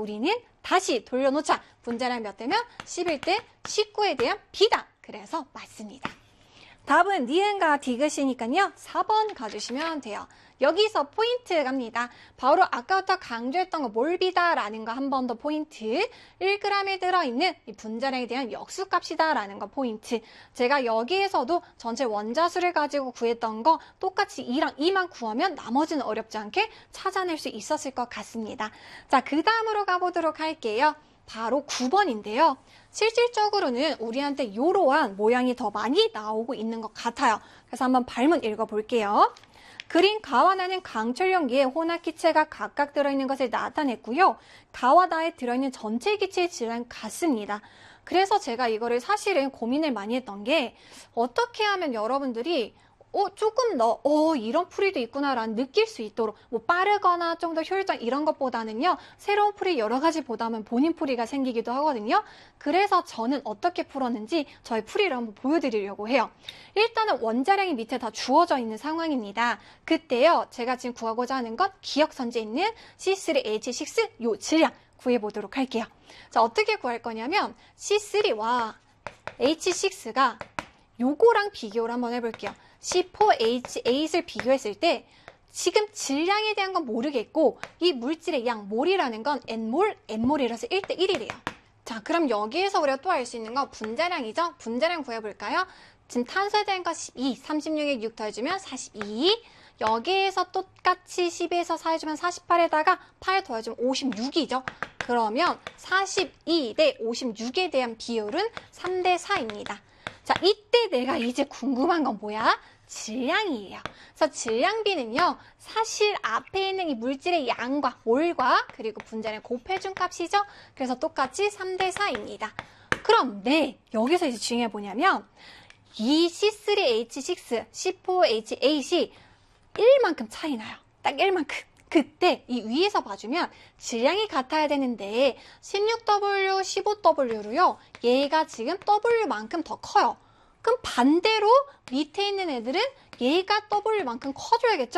우리는 다시 돌려놓자. 분자량 몇 대면 11대 19에 대한 B다. 그래서 맞습니다. 답은 니은과 디귿이니까요. 4번 가주시면 돼요. 여기서 포인트 갑니다. 바로 아까부터 강조했던 거 몰비다라는 거 한 번 더 포인트. 1g에 들어있는 이 분자량에 대한 역수값이다라는 거 포인트. 제가 여기에서도 전체 원자수를 가지고 구했던 거 똑같이 2랑 2만 구하면 나머지는 어렵지 않게 찾아낼 수 있었을 것 같습니다. 자, 그 다음으로 가보도록 할게요. 바로 9번인데요. 실질적으로는 우리한테 이러한 모양이 더 많이 나오고 있는 것 같아요. 그래서 한번 발문 읽어볼게요. 그린 가와 나는 강철용기에 혼합기체가 각각 들어있는 것을 나타냈고요. 가와 나에 들어있는 전체 기체의 질량은 같습니다. 그래서 제가 이거를 사실은 고민을 많이 했던 게 어떻게 하면 여러분들이 조금 더 이런 풀이도 있구나라는 느낄 수 있도록 뭐 빠르거나 좀 더 효율적 이런 것보다는요. 새로운 풀이 여러 가지 보다면 본인 풀이가 생기기도 하거든요. 그래서 저는 어떻게 풀었는지 저희 풀이를 한번 보여드리려고 해요. 일단은 원자량이 밑에 다 주어져 있는 상황입니다. 그때요. 제가 지금 구하고자 하는 건 기억선지에 있는 C3H6 요 질량 구해보도록 할게요. 자, 어떻게 구할 거냐면 C3와 H6가 요거랑 비교를 한번 해볼게요. C4H8을 비교했을 때 지금 질량에 대한 건 모르겠고 이 물질의 양, 몰이라는 건 N몰, N몰이라서 1대 1이래요. 자, 그럼 여기에서 우리가 또 알 수 있는 건 분자량이죠? 분자량 구해볼까요? 지금 탄소에 대한 건 12, 36에 6 더해주면 42. 여기에서 똑같이 10에서 4 해주면 48에다가 8 더해주면 56이죠. 그러면 42 대 56에 대한 비율은 3대 4입니다. 자, 이때 내가 이제 궁금한 건 뭐야? 질량이에요. 그래서 질량비는요, 사실 앞에 있는 이 물질의 양과 몰과 그리고 분자량 곱해준 값이죠. 그래서 똑같이 3대 4입니다. 그럼 여기서 이제 중요한 게 뭐냐면 이 C3H6, C4H8이 1만큼 차이 나요. 딱 1만큼. 그때 이 위에서 봐주면 질량이 같아야 되는데 16W, 15W로요. 얘가 지금 W만큼 더 커요. 그럼 반대로 밑에 있는 애들은 얘가 W만큼 커줘야겠죠?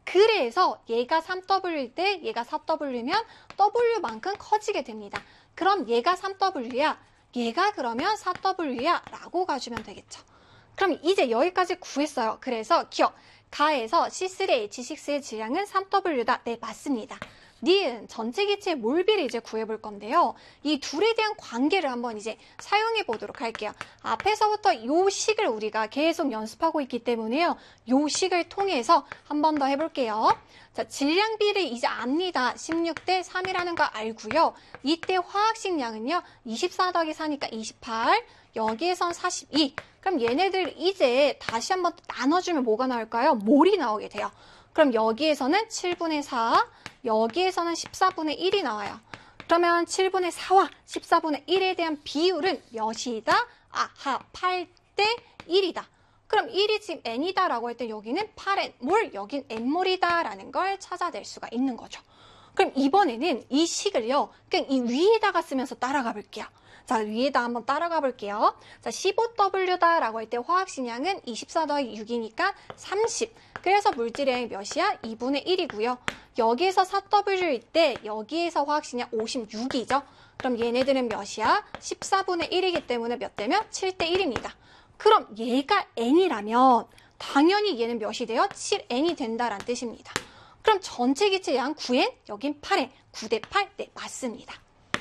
그래서 얘가 3W일 때 얘가 4W면 W만큼 커지게 됩니다. 그럼 얘가 3W야. 얘가 그러면 4W야 라고 가주면 되겠죠. 그럼 이제 여기까지 구했어요. 그래서 기억. 가에서 C3H6의 질량은 3W다. 네, 맞습니다. 니은 전체 기체의 몰비를 이제 구해볼 건데요. 이 둘에 대한 관계를 한번 이제 사용해 보도록 할게요. 앞에서부터 요 식을 우리가 계속 연습하고 있기 때문에요. 요 식을 통해서 한 번 더 해볼게요. 자, 질량비를 이제 압니다. 16대 3이라는 거 알고요. 이때 화학식량은요. 24 더하기 4니까 28. 여기에선 42. 그럼 얘네들 이제 다시 한번 나눠주면 뭐가 나올까요? 몰이 나오게 돼요. 그럼 여기에서는 7분의 4, 여기에서는 14분의 1이 나와요. 그러면 7분의 4와 14분의 1에 대한 비율은 몇이다? 아하, 8대 1이다. 그럼 1이 지금 N이다 라고 할 때 여기는 8N몰, 여긴 N몰이다 라는 걸 찾아낼 수가 있는 거죠. 그럼 이번에는 이 식을요, 그냥 이 위에다가 쓰면서 따라가 볼게요. 자, 위에다 한번 따라가 볼게요. 자, 15W다 라고 할 때 화학식량은 24 더하기 6이니까 30. 그래서 물질의 몇이야? 2분의 1이고요. 여기에서 4W일 때 여기에서 화학식량 56이죠. 그럼 얘네들은 몇이야? 14분의 1이기 때문에 몇 대면? 7대 1입니다. 그럼 얘가 N이라면 당연히 얘는 몇이 돼요? 7N이 된다라는 뜻입니다. 그럼 전체 기체 양 9N, 여긴 8N, 9대 8, 네, 맞습니다.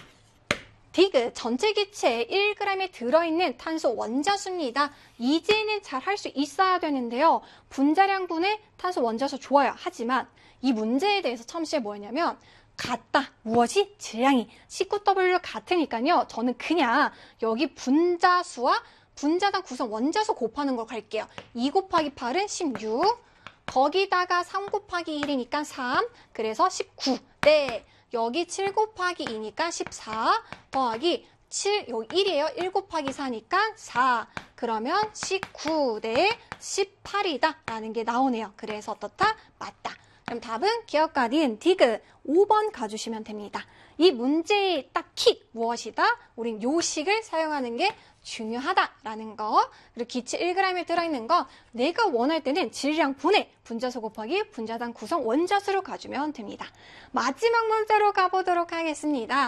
디귿, 전체 기체에 1g에 들어있는 탄소 원자수입니다. 이제는 잘 할 수 있어야 되는데요. 분자량분의 탄소 원자수 좋아요. 하지만 이 문제에 대해서 첨시에 뭐였냐면 같다. 무엇이? 질량이. 19W 같으니까요. 저는 그냥 여기 분자수와 분자당 구성 원자수 곱하는 걸 갈게요. 2 곱하기 8은 16. 거기다가 3 곱하기 1이니까 3. 그래서 19. 네. 여기 7 곱하기 2니까 14 더하기 7, 여기 1이에요. 1 곱하기 4니까 4. 그러면 19 대 18이다 라는 게 나오네요. 그래서 어떻다? 맞다. 그럼 답은 기억과 니은, 디귿 5번 가주시면 됩니다. 이 문제의 딱 킥 무엇이다? 우린 요 식을 사용하는 게 중요하다라는 거. 그리고 기체 1g에 들어있는 거 내가 원할 때는 질량 분해, 분자수 곱하기 분자당 구성 원자수로 가주면 됩니다. 마지막 문제로 가보도록 하겠습니다.